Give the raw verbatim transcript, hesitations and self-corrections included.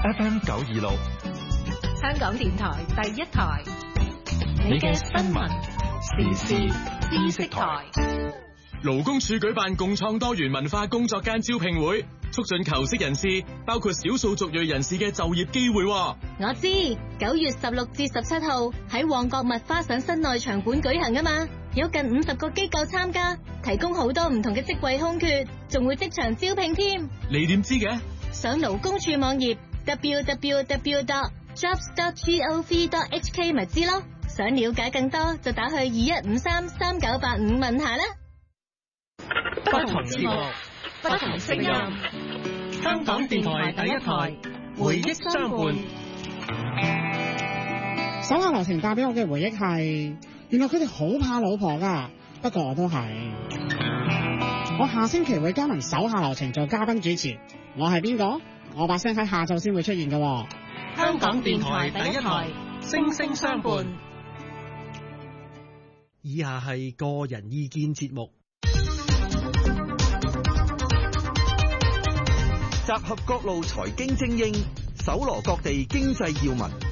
F M 九二六， 香港電台第一台， 你嘅新聞時事知識台。 勞工處舉辦共創多元文化工作間招聘會，促進求職人士，包括少數族裔人士嘅就業機會。 我知九月十六至十七號喺旺角麥花臣室內場館舉行啊嘛，有近五十個機構參加，提供好多唔同嘅職位空缺，仲會即場招聘添。 你點知嘅？ 上勞工處網頁 double-u double-u double-u dot jobs dot gov dot h k 咪知咯。想了解更多就打去二一五三三九八五問下啦。 不同節目，不同聲音，香港電台第一台，回憶相伴。 手下留情帶俾我嘅回憶係，原來佢哋好怕老婆噶，不過我都係。我下星期會加盟手下留情做嘉賓主持，我係邊個？我把聲喺下晝先會出現噶。 香港電台第一台，聲聲相伴。 以下係個人意見節目， 集合各路財經精英，搜羅各地經濟要聞，